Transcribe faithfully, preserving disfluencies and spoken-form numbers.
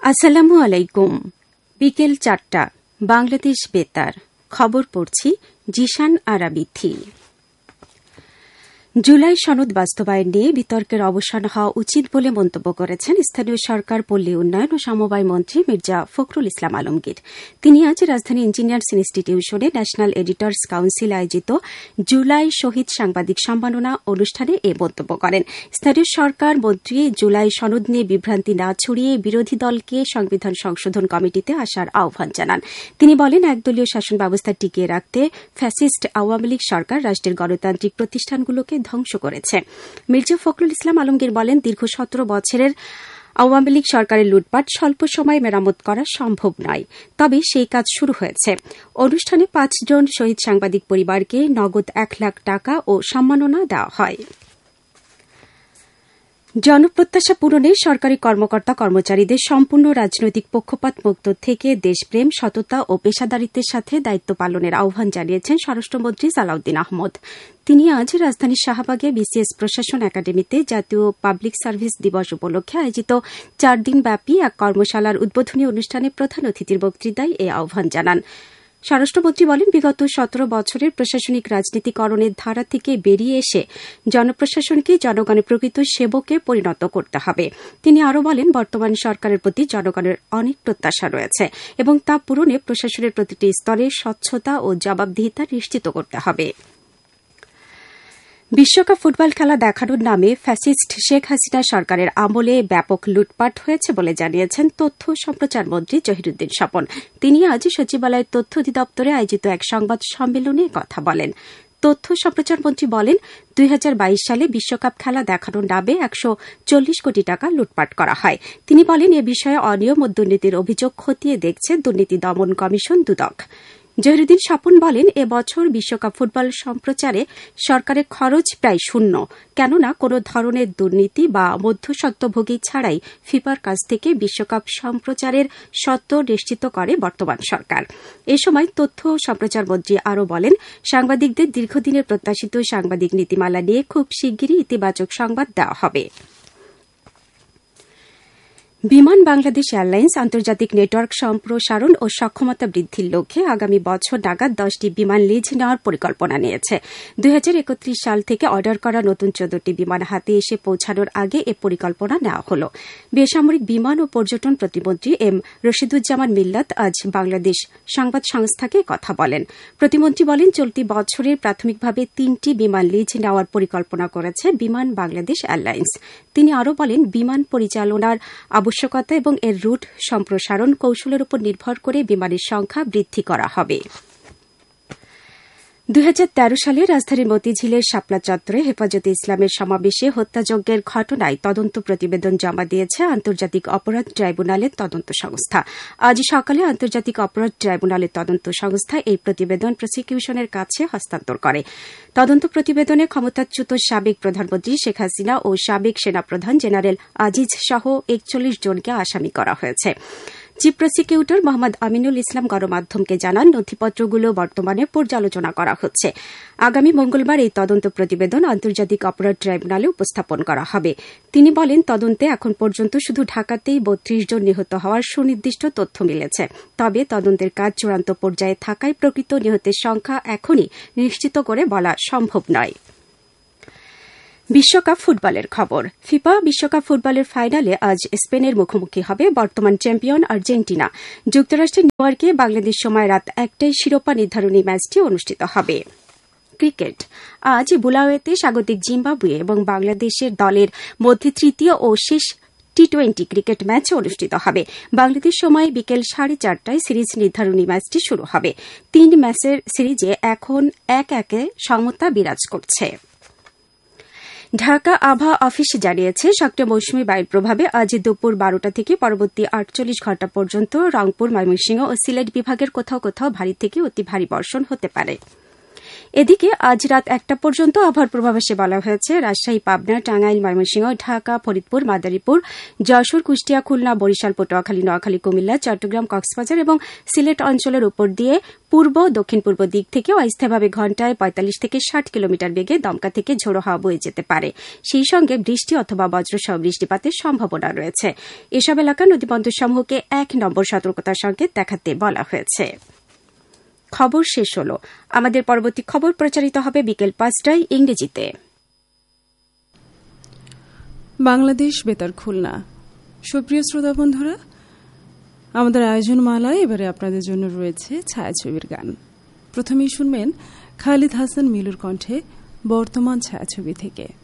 আসসালামু আলাইকুম। বিকেল চারটা, বাংলাদেশ বেতার খবর পড়ছি জিশান আরাবিথি। জুলাই সনদ বাস্তবায়ন নিয়ে বিতর্কের অবসান হওয়া উচিত বলে মন্তব্য করেছেন স্থানীয় সরকার, পল্লী উন্নয়ন ও সমবায় মন্ত্রী মির্জা ফখরুল ইসলাম আলমগীর। তিনি আজ রাজধানী ইঞ্জিনিয়ার্স ইনস্টিটিউশনে ন্যাশনাল এডিটর্স কাউন্সিল আয়োজিত জুলাই শহীদ সাংবাদিক সম্মাননা অনুষ্ঠানে এ মন্তব্য করেন। স্থানীয় সরকার মন্ত্রী জুলাই সনদ নিয়ে বিভ্রান্তি না ছড়িয়ে বিরোধী দলকে সংবিধান সংশোধন কমিটিতে আসার আহ্বান জানান। তিনি বলেন, একদলীয় শাসন ব্যবস্থা টিকিয়ে রাখতে ফ্যাসিস্ট আওয়ামী লীগ সরকার রাষ্ট্রের গণতান্ত্রিক প্রতিষ্ঠানগুলোকে ধ্বংস করেছে। মির্জা ফখরুল ইসলাম আলমগীর বলেন, দীর্ঘ সতেরো বছরের আওয়ামী লীগ সরকারের লুটপাট স্বল্প সময়ে মেরামত করা সম্ভব নয়, তবে সেই কাজ শুরু হয়েছে। অনুষ্ঠানে পাঁচজন শহীদ সাংবাদিক পরিবারকে নগদ এক লাখ টাকা ও সম্মাননা দেওয়া হয়। জনপ্রত্যাশা পূরণে সরকারি কর্মকর্তা কর্মচারীদের সম্পূর্ণ রাজনৈতিক পক্ষপাত মুক্ত থেকে দেশপ্রেম, সততা ও পেশাদারিত্বের সাথে দায়িত্ব পালনের আহ্বান জানিয়েছেন স্বরাষ্ট্রমন্ত্রী সালাউদ্দিন আহমদ। তিনি আজ রাজধানীর শাহবাগে বিসিএস প্রশাসন একাডেমিতে জাতীয় পাবলিক সার্ভিস দিবস উপলক্ষে আয়োজিত চার দিনব্যাপী এক কর্মশালার উদ্বোধনী অনুষ্ঠানে প্রধান অতিথির বক্তৃতায় এ আহ্বান জানান। স্বরাষ্ট্রমন্ত্রী বলেন, বিগত সতেরো বছরের প্রশাসনিক রাজনীতিকরণের ধারা থেকে বেরিয়ে এসে জনপ্রশাসনকে জনগণের প্রকৃত সেবকে পরিণত করতে হবে। তিনি আরও বলেন, বর্তমান সরকারের প্রতি জনগণের অনেক প্রত্যাশা রয়েছে এবং তা পূরণে প্রশাসনের প্রতিটি স্তরে স্বচ্ছতা ও জবাবদিহিতা নিশ্চিত করতে হবে। বিশ্বকাপ ফুটবল খেলা দেখানোর নামে ফ্যাসিস্ট শেখ হাসিনা সরকারের আমলে ব্যাপক লুটপাট হয়েছে বলে জানিয়েছেন তথ্য সম্প্রচার মন্ত্রী জহিরুদ্দিন স্বপন। তিনি আজ সচিবালয়ের তথ্য অধিদপ্তরে আয়োজিত এক সংবাদ সম্মেলনে কথা বলেন। তথ্য সম্প্রচার মন্ত্রী বলেন, দুই হাজার বাইশ সালে বিশ্বকাপ খেলা দেখানোর নামে একশো চল্লিশ কোটি টাকা লুটপাট করা হয়। তিনি বলেন, এ বিষয়ে অনিয়ম ও দুর্নীতির অভিযোগ খতিয়ে দেখছে দুর্নীতি দমন কমিশন দুদক। জহিরুদ্দিন স্বপন বলেন, এ বছর বিশ্বকাপ ফুটবল সম্প্রচারে সরকারের খরচ প্রায় শূন্য, কেননা কোনো ধরনের দুর্নীতি বা মধ্যস্বত্বভোগী ছাড়াই ফিফার কাছ থেকে বিশ্বকাপ সম্প্রচারের স্বত্ব নিশ্চিত করে বর্তমান সরকার। এ সময় তথ্য সম্প্রচার মন্ত্রী আরও বলেন, সাংবাদিকদের দীর্ঘদিনের প্রত্যাশিত সাংবাদিক নীতিমালা নিয়ে খুব শিগগিরই ইতিবাচক সংবাদ দেওয়া হবে। বিমান বাংলাদেশ এয়ারলাইন্স আন্তর্জাতিক নেটওয়ার্ক সম্প্রসারণ ও সক্ষমতা বৃদ্ধির লক্ষ্যে আগামী বছর নাগাদ দশটি বিমান লিজ নেওয়ার পরিকল্পনা নিয়েছে। দুই হাজার একত্রিশ সাল থেকে অর্ডার করা নতুন চোদ্দটি বিমান হাতে এসে পৌঁছানোর আগে এ পরিকল্পনা নেওয়া হল। বেসামরিক বিমান ও পর্যটন প্রতিমন্ত্রী এম রশিদুজ্জামান মিল্লাত আজ বাংলাদেশ সংবাদ সংস্থাকে কথা বলেন। প্রতিমন্ত্রী বলেন, চলতি বছরের প্রাথমিকভাবে তিনটি বিমান লিজ নেওয়ার পরিকল্পনা করেছে বিমান বাংলাদেশ এয়ারলাইন্স। তিনি আরও বলেন, বিমান পরিচালনার আবশ্যকতা এবং এর রুট সম্প্রসারণ কৌশলের উপর নির্ভর করে বিমানের সংখ্যা বৃদ্ধি করা হবে। দুই হাজার তেরো সালে রাজধানীর মতিঝিলের শাপলা চত্বরে হেফাজতে ইসলামের সমাবেশে হত্যাযজ্ঞের ঘটনায় তদন্ত প্রতিবেদন জমা দিয়েছে আন্তর্জাতিক অপরাধ ট্রাইব্যুনালের তদন্ত সংস্থা। আজ সকালে আন্তর্জাতিক অপরাধ ট্রাইব্যুনালের তদন্ত সংস্থা এই প্রতিবেদন প্রসিকিউশনের কাছে হস্তান্তর করে। তদন্ত প্রতিবেদনে ক্ষমতাচ্যুত সাবেক প্রধানমন্ত্রী শেখ হাসিনা ও সাবেক সেনাপ্রধান জেনারেল আজিজ সহ একচল্লিশ জনকে আসামি করা হয়েছে। চিফ প্রসিকিউটর মোহাম্মদ আমিনুল ইসলাম গণমাধ্যমকে জানান, নথিপত্রগুলো বর্তমানে পর্যালোচনা করা হচ্ছে। আগামী মঙ্গলবার এই তদন্ত প্রতিবেদন আন্তর্জাতিক অপরাধ ট্রাইব্যুনালে উপস্থাপন করা হবে। তিনি বলেন, তদন্তে এখন পর্যন্ত শুধু ঢাকাতেই বত্রিশ জন নিহত হওয়ার সুনির্দিষ্ট তথ্য মিলেছে। তবে তদন্তের কাজ চূড়ান্ত পর্যায়ে থাকায় প্রকৃত নিহতের সংখ্যা এখনই নিশ্চিত করে বলা সম্ভব নয়। বিশ্বকাপ ফুটবলের খবর। ফিফা বিশ্বকাপ ফুটবলের ফাইনালে আজ স্পেনের মুখোমুখি হবে বর্তমান চ্যাম্পিয়ন আর্জেন্টিনা। যুক্তরাষ্ট্রের নিউ ইয়র্কে বাংলাদেশ সময় রাত একটায় শিরোপা নির্ধারণী ম্যাচটি অনুষ্ঠিত হবে। ক্রিকেট। আজ বুলাওয়েতে স্বাগতিক জিম্বাবুয়ে এবং বাংলাদেশের দলের মধ্যে তৃতীয় ও শেষ টি টোয়েন্টি ক্রিকেট ম্যাচ অনুষ্ঠিত হবে। বাংলাদেশ সময় বিকেল সাড়ে চারটায় সিরিজ নির্ধারণী ম্যাচটি শুরু হবে। তিন ম্যাচের সিরিজে এখন এক একে সমতা বিরাজ করছে। ঢাকা আবহাওয়া অফিস জানিয়েছে, সক্রিয় মৌসুমী বায়ুর প্রভাবে আজ দুপুর বারোটা থেকে পরবর্তী আটচল্লিশ ঘণ্টা পর্যন্ত রংপুর, ময়মনসিংহ ও সিলেট বিভাগের কোথাও কোথাও ভারী থেকে অতি ভারী বর্ষণ হতে পারে। এদিকে আজ রাত একটা পর্যন্ত আবহাওয়ার পূর্বাভাসে বলা হয়েছে রাজশাহী, পাবনা, টাঙ্গাইল, ময়মনসিংহ, ঢাকা, ফরিদপুর, মাদারীপুর, যশোর, কুষ্টিয়া, খুলনা, বরিশাল, পটুয়াখালী, নোয়াখালী, কুমিল্লা, চট্টগ্রাম, কক্সবাজার এবং সিলেট অঞ্চলের উপর দিয়ে পূর্ব দক্ষিণ পূর্ব দিক থেকেও অস্থায়ীভাবে ঘণ্টায় পঁয়তাল্লিশ থেকে ষাট কিলোমিটার বেগে দমকা থেকে ঝোড়ো হাওয়া বয়ে যেতে পারে। সেই সঙ্গে বৃষ্টি অথবা বজ্রসহ বৃষ্টিপাতের সম্ভাবনা রয়েছে। এসব এলাকা নদীবন্দরসমূহকে এক নম্বর সতর্কতার সংকেত দেখাতে বলা হয়েছে। খবর শেষ হল। আমাদের পরবর্তী খবর প্রচারিত হবে বিকেল পাঁচটায় ইংরেজিতে। বাংলাদেশ বেতার খুলনা। সুপ্রিয় শ্রোতা বন্ধুরা, আমাদের আয়োজন মালায় এবারে আপনাদের জন্য রয়েছে ছায়াছবির গান। প্রথমেই শুনবেন খালিদ হাসান মিলুর কণ্ঠে বর্তমান ছায়াছবি থেকে।